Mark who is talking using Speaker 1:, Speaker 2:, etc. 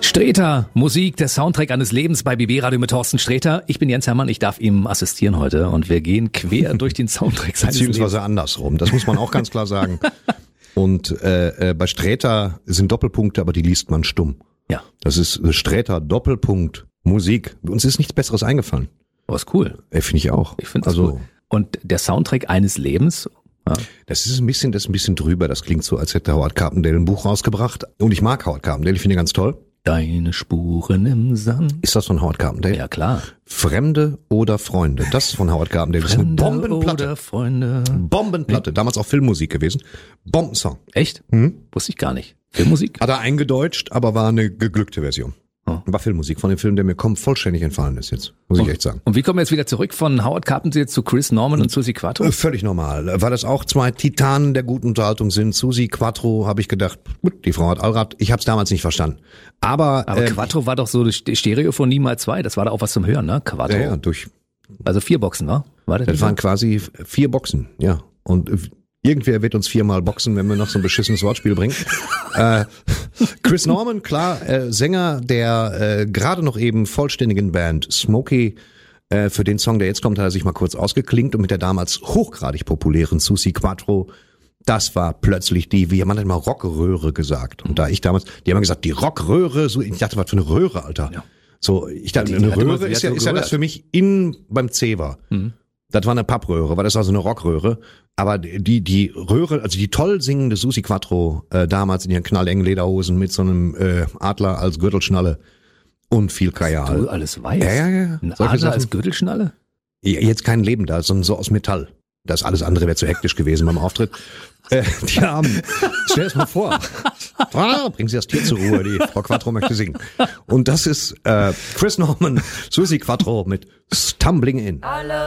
Speaker 1: Sträter, Musik, der Soundtrack eines Lebens bei BB Radio mit Thorsten Sträter. Ich bin Jens Hermann, ich darf ihm assistieren heute und wir gehen quer durch den Soundtrack seines Lebens.
Speaker 2: Beziehungsweise andersrum, das muss man auch ganz klar sagen. Und bei Sträter sind Doppelpunkte, aber die liest man stumm.
Speaker 1: Ja.
Speaker 2: Das ist Sträter, Doppelpunkt, Musik. Uns ist nichts Besseres eingefallen.
Speaker 1: Oh, ist cool.
Speaker 2: Finde ich auch.
Speaker 1: Ich finde es cool. Und der Soundtrack eines Lebens? Ja.
Speaker 2: Das ist ein bisschen drüber. Das klingt so, als hätte Howard Carpendale ein Buch rausgebracht. Und ich mag Howard Carpendale, ich finde ihn ganz toll.
Speaker 1: Deine Spuren im Sand.
Speaker 2: Ist das von Howard Carpendale?
Speaker 1: Ja, klar.
Speaker 2: Fremde oder Freunde. Das ist von Howard Carpendale. Das ist eine Bombenplatte.
Speaker 1: Oder Freunde.
Speaker 2: Bombenplatte. Damals auch Filmmusik gewesen. Bombensong.
Speaker 1: Echt? Wusste ich gar nicht. Filmmusik?
Speaker 2: Hat er eingedeutscht, aber war eine geglückte Version.
Speaker 1: Oh.
Speaker 2: War Filmmusik von dem Film, der mir vollständig entfallen ist jetzt. Muss ich echt sagen.
Speaker 1: Und wie kommen wir jetzt wieder zurück von Howard Carpendale zu Chris Norman und Suzi Quatro?
Speaker 2: Völlig normal. Weil das auch zwei Titanen der guten Unterhaltung sind. Suzi Quatro, habe ich gedacht, gut, die Frau hat Allrad. Ich habe es damals nicht verstanden. Aber
Speaker 1: Quattro war doch so die Stereophonie mal 2. Das war da auch was zum Hören, ne? Quattro.
Speaker 2: Ja, durch.
Speaker 1: Also 4 Boxen, wa? War das
Speaker 2: waren quasi 4 Boxen, ja. Und irgendwer wird uns 4-mal boxen, wenn wir noch so ein beschissenes Wortspiel bringen. Chris Norman, klar, Sänger der gerade noch eben vollständigen Band Smokey. Für den Song, der jetzt kommt, hat er sich mal kurz ausgeklinkt und mit der damals hochgradig populären Suzi Quatro, das war plötzlich wie man hat immer Rockröhre gesagt. Und da ich damals, die haben gesagt, die Rockröhre, so, ich dachte, was für eine Röhre, Alter. Ja. So, ich dachte, eine Röhre ist ja das für mich beim C war. Mhm. Das war eine Pappröhre, weil das war so eine Rockröhre. Aber die Röhre, also die toll singende Suzi Quatro, damals in ihren knallengen Lederhosen mit so einem Adler als Gürtelschnalle und viel Kajal.
Speaker 1: Du alles weiß?
Speaker 2: Ja.
Speaker 1: Ein Adler als Gürtelschnalle?
Speaker 2: Jetzt kein Leben da, sondern so aus Metall. Das alles andere wäre zu hektisch gewesen beim Auftritt. Die haben, stell es mal vor, bringen Sie das Tier zur Ruhe, die Frau Quatro möchte singen. Und das ist Chris Norman, Suzi Quatro mit Stumbling In.